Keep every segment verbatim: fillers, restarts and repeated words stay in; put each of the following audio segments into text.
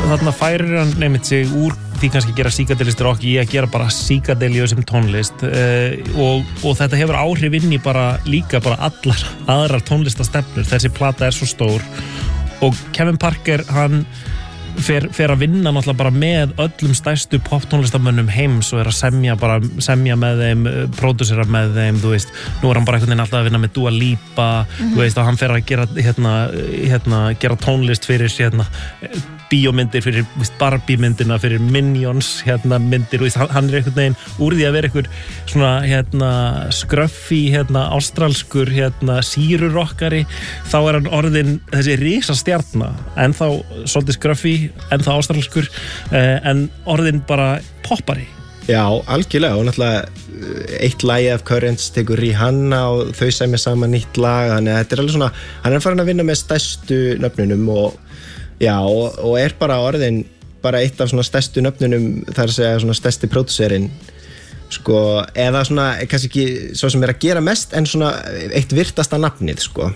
þarna færir hann nefnt sig úr því kannski gera psychedelic rock í að gera bara psychedelíu sem tónlist uh, og, og þetta hefur áhrif inn í bara líka bara allar aðrar tónlistastefnur. Þessi plata er svo stór og Kevin Parker hann fer, fer að vinna náttúrulega bara með öllum stærstu poptónlistamönnum heims og er að semja bara semja með þeim, pródúsera með þeim, þú veist, nú er hann bara einhvern veginn alltaf að vinna með Dua Lipa, mm-hmm. þú veist, og hann fer að gera hérna, hérna gera tónlist fyrir hérna bíómyndir, fyrir Barbie myndina, fyrir Minions hérna myndir, veist, hann er einhvern veginn úr því að vera einhver svona hérna skröffi, hérna ástralskur hérna sírurokkari, þá er hann orðin þessi risastjarna, en þá svolítið skröffi, en þá ástralskur en orðin bara poppari. Já, algjörlega, og náttúrulega eitt lagi af Currents tekur Rihanna og þau semja saman nýtt lag, þannig að þetta er alveg svona, hann er farin að vinna með stærstu nöfnunum og já, og, og er bara orðin bara eitt af svona stærstu nöfnunum, þar að segja svona stærsti pródúserinn, sko, eða svona, kannski ekki svo sem er að gera mest, en svona eitt virtasta nafnið, sko.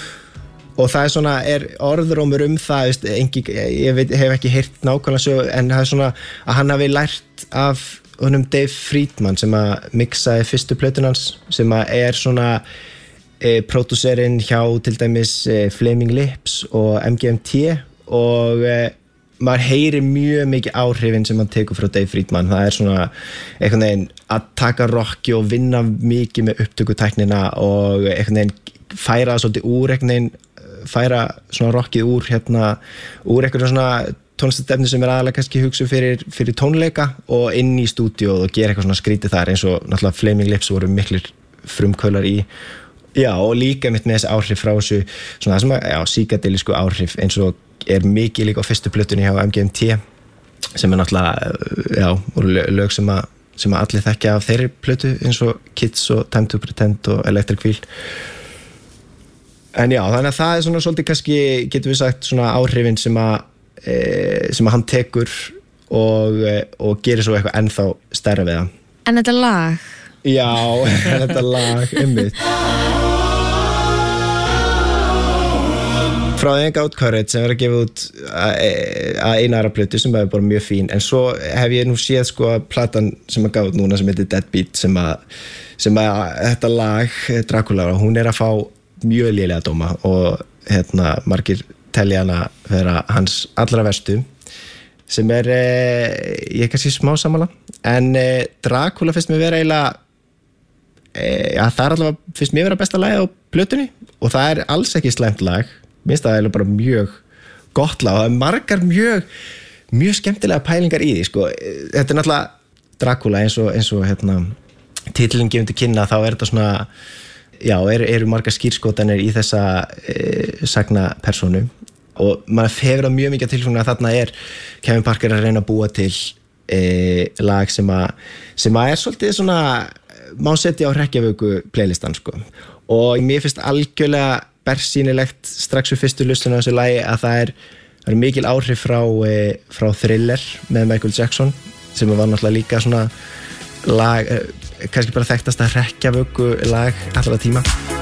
Og það er svona, er orðrómur um það, veist, engi, ég veit, hef ekki heyrt nákvæmlega svo, en það er svona að hann hafi lært af honum Dave Friedman sem að mixaði fyrstu plötun hans, sem að er svona e, pródúserinn hjá til dæmis e, Flaming Lips og M G M T og e, maður heyrir mjög mikið áhrifin sem hann tekur frá Dave Friedman. Það er svona einhvern veginn að taka rocki og vinna mikið með upptökutæknina og einhvern veginn færa það svolítið úr einhvern veginn færa svona rockið úr hérna, úr eitthvað svona tónlistastefnu sem er aðalega kannski hugsuð fyrir, fyrir tónleika og inn í stúdíu og gera eitthvað svona skrítið þar eins og náttúrulega Flaming Lips voru miklir frumkvölar í. Já, og líka mitt með þessi áhrif frá þessu svona það sem að, já, psychedelisku áhrif eins og er mikið líka á fyrstu plötunni hjá M G M T sem er náttúrulega, já, lög sem að, sem að allir þekkja af þeirri plötu eins og Kids og Time to Pretend og Electric Wheel. En já, þannig að það er svona svolítið kannski, getum við sagt, svona áhrifin sem að, e, sem að hann tekur og, og gerir svo eitthvað ennþá stærra við það. En þetta lag? Já, þetta lag, einmitt. Frá þeim gátt Courage sem er að gefa út að eina aðra plötu sem er bara mjög fín, en svo hef ég nú séð sko platan sem að gátt núna sem heitir Deadbeat sem að, sem að þetta lag, Dracula, hún er að fá mjög lélega dóma og hérna margir telja hana vera hans allra verstu sem er eh, ég er kannski smá sammála en eh, Dracula finnst mér vera eiginlega eh, ja, það er allavega finnst mér vera besta lagið á plötunni og það er alls ekki slæmt lag, minnst það er bara mjög gott lag og það er margar mjög mjög skemmtilega pælingar í því sko. Þetta er náttúrulega Dracula eins og, eins og hérna, titlinn gefur til kynna þá er þetta svona já, eru, eru margar skýrskotanir í þessa e, sagna persónu og maður hefur það mjög mikið tilfengi að þarna er Kevin Parker að reyna að búa til e, lag sem að sem að er svolítið svona má setja á hrekkjavöku playlistan sko. Og mér finnst algjörlega bersýnilegt strax við fyrstu hlustun á þessu lagi að það er, það er mikil áhrif frá, e, frá Thriller með Michael Jackson sem var náttúrulega líka svona lag, kannski bara þekktasta hrekkjavöku lag allra tíma.